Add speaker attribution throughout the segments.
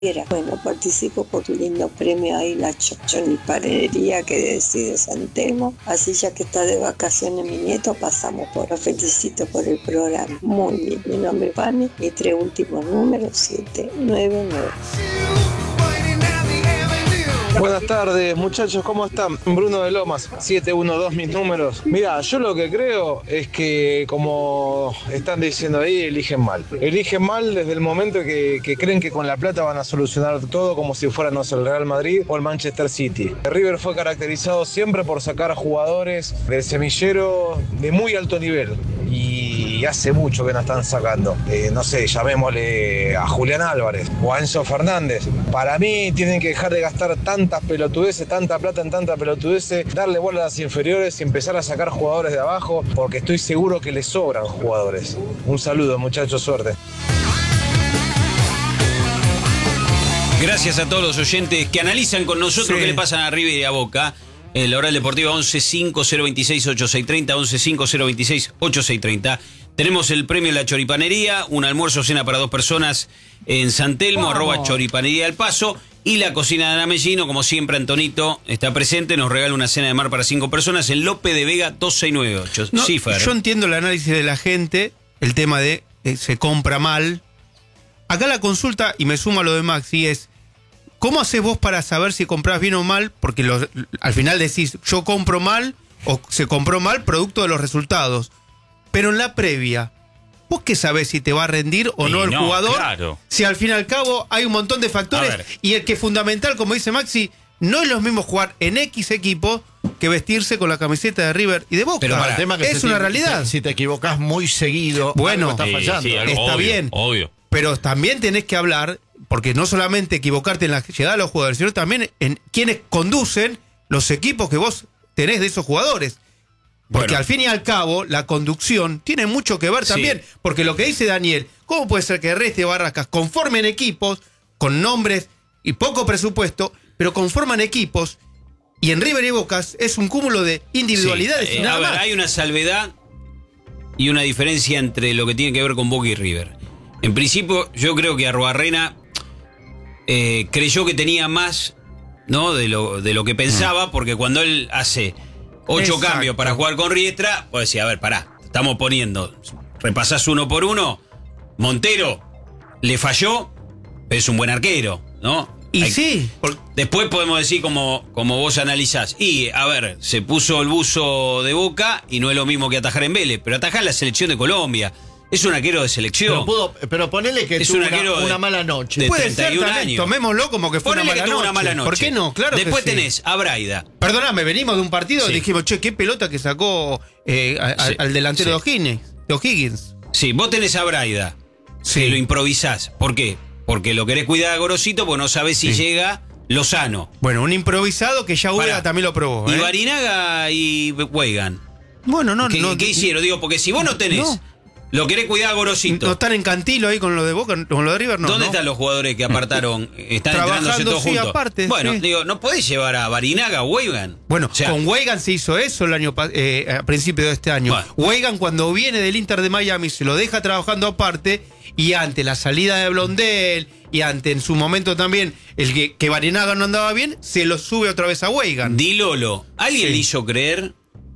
Speaker 1: Bueno, participo por tu lindo premio ahí, la choripanería que decide San Telmo. Así ya que está de vacaciones mi nieto, pasamos por lo felicito por el programa. Muy bien, mi nombre es Fanny, mis 3 últimos números, 799.
Speaker 2: Buenas tardes, muchachos, ¿cómo están? Bruno de Lomas, 712 mis números. Mirá, yo lo que creo es que, como están diciendo ahí, eligen mal. Eligen mal desde el momento que creen que con la plata van a solucionar todo, como si fuera, no sé, el Real Madrid o el Manchester City. River fue caracterizado siempre por sacar jugadores del semillero de muy alto nivel. Y hace mucho que no están sacando. No sé, llamémosle a Julián Álvarez o a Enzo Fernández. Para mí tienen que dejar de gastar tantas pelotudeces, tanta plata en tanta pelotudeces, darle bola a las inferiores y empezar a sacar jugadores de abajo, porque estoy seguro que les sobran jugadores. Un saludo, muchachos, suerte.
Speaker 3: Gracias a todos los oyentes que analizan con nosotros qué le pasa a River y a Boca. La Oral Deportiva 11-5-026-8630, 11-5-026-8630. Tenemos el premio La Choripanería, un almuerzo cena para 2 personas en San Telmo, @Choripanería del Paso. Y la cocina de Ana Mellino, como siempre, Antonito está presente, nos regala una cena de mar para 5 personas en Lope de Vega 2698.
Speaker 4: No,
Speaker 3: Sí, Fer.
Speaker 4: yo entiendo el análisis de la gente, el tema de se compra mal. Acá la consulta, y me sumo a lo de Maxi, es ¿cómo haces vos para saber si comprás bien o mal? Porque al final decís, yo compro mal o se compró mal producto de los resultados. Pero en la previa, ¿vos qué sabés si te va a rendir o no el jugador?
Speaker 5: Claro.
Speaker 4: Si al fin y al cabo hay un montón de factores y el que es fundamental, como dice Maxi, no es lo mismo jugar en X equipo que vestirse con la camiseta de River y de Boca.
Speaker 5: Pero para el
Speaker 4: tema que es una realidad.
Speaker 6: Si te equivocás muy seguido,
Speaker 4: bueno,
Speaker 6: algo está fallando.
Speaker 4: Está
Speaker 5: obvio,
Speaker 4: bien.
Speaker 5: Obvio.
Speaker 4: Pero también tenés que hablar, porque no solamente equivocarte en la llegada de los jugadores, sino también en quienes conducen los equipos que vos tenés de esos jugadores. Porque al fin y al cabo, la conducción tiene mucho que ver también. Porque lo que dice Daniel, ¿cómo puede ser que Reste y Barracas conformen equipos con nombres y poco presupuesto, pero conforman equipos, y en River y Bocas es un cúmulo de individualidades y nada más?
Speaker 3: Hay una salvedad y una diferencia entre lo que tiene que ver con Boca y River. En principio, yo creo que Arruabarrena creyó que tenía más, ¿no?, de lo que pensaba, porque cuando él hace 8 cambios para jugar con Riestra, pues decía, a ver, pará, estamos poniendo, repasás uno por uno, Montero le falló, pero es un buen arquero, ¿no?
Speaker 4: Y
Speaker 3: después podemos decir, como vos analizás, y a ver, se puso el buzo de Boca y no es lo mismo que atajar en Vélez, pero atajar la selección de Colombia. Es un arquero de selección.
Speaker 6: Pero ponele que
Speaker 3: es
Speaker 6: tuvo
Speaker 3: un arquero
Speaker 6: una mala noche.
Speaker 3: De
Speaker 4: Puede
Speaker 3: 31
Speaker 4: ser,
Speaker 3: años.
Speaker 4: Tomémoslo como que fue
Speaker 3: Ponele una mala noche.
Speaker 4: ¿Por qué no? Claro.
Speaker 3: Después
Speaker 4: que sí.
Speaker 3: tenés a Braida.
Speaker 4: Perdóname, venimos de un partido y dijimos, che, qué pelota que sacó al delantero de O'Higgins.
Speaker 3: Sí, vos tenés a Braida, que lo improvisás. ¿Por qué? Porque lo querés cuidar a Gorosito, porque no sabés si llega Lozano.
Speaker 4: Bueno, un improvisado que ya Ueda también lo probó.
Speaker 3: Y Barinaga y Weigan.
Speaker 4: Bueno,
Speaker 3: ¿Qué hicieron? Digo, porque si vos no tenés... Lo querés cuidar a Gorosito.
Speaker 4: ¿No están en Cantilo ahí con lo de Boca, con lo de River? No.
Speaker 3: ¿Dónde están los jugadores que apartaron? Están entrenándose todos juntos.
Speaker 4: Aparte,
Speaker 3: bueno, digo, ¿no podés llevar a Barinaga o Weigan?
Speaker 4: Bueno, con Weigan se hizo eso el año a principio de este año. Weigan, cuando viene del Inter de Miami, se lo deja trabajando aparte, y ante la salida de Blondel y ante en su momento también el que Barinaga no andaba bien, se lo sube otra vez a Weigan.
Speaker 3: Di Lolo, ¿alguien le hizo creer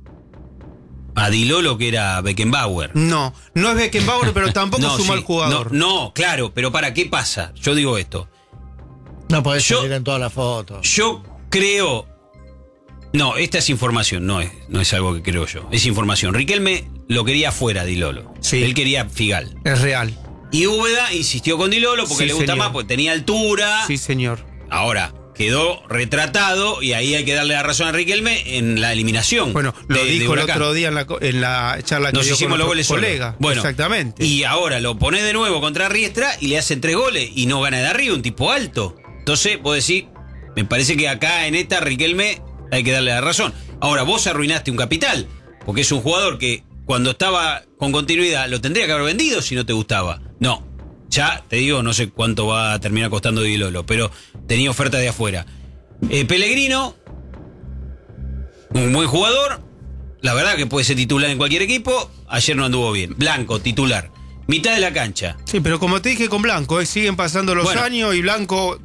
Speaker 3: a Di Lolo que era Beckenbauer?
Speaker 4: No es Beckenbauer, pero tampoco es un mal jugador.
Speaker 3: No, claro, pero ¿para qué pasa? Yo digo esto.
Speaker 6: No podés salir en todas las fotos.
Speaker 3: Yo creo... No, esta es información, no es algo que creo yo. Es información. Riquelme lo quería fuera, Di Lolo.
Speaker 4: Sí.
Speaker 3: Él quería Figal.
Speaker 4: Es real.
Speaker 3: Y Úbeda insistió con Di Lolo porque le gusta más, porque tenía altura.
Speaker 4: Sí, señor.
Speaker 3: Ahora, quedó retratado, y ahí hay que darle la razón a Riquelme en la eliminación.
Speaker 4: Bueno, lo dijo el otro día en la charla que
Speaker 3: nos
Speaker 4: dio
Speaker 3: hicimos
Speaker 4: con
Speaker 3: los goles
Speaker 4: colega.
Speaker 3: Bueno,
Speaker 4: exactamente.
Speaker 3: Y ahora lo pone de nuevo contra Riestra y le hacen 3 goles y no gana de arriba, un tipo alto. Entonces, vos decís, me parece que acá en esta Riquelme hay que darle la razón. Ahora, vos arruinaste un capital, porque es un jugador que cuando estaba con continuidad lo tendría que haber vendido si no te gustaba. No, ya te digo, no sé cuánto va a terminar costando Di Lolo, pero tenía oferta de afuera. Pellegrino, un buen jugador, la verdad que puede ser titular en cualquier equipo. Ayer no anduvo bien. Blanco, titular. mitad de la cancha.
Speaker 4: Sí, pero como te dije con Blanco, siguen pasando los
Speaker 3: Bueno.
Speaker 4: años y Blanco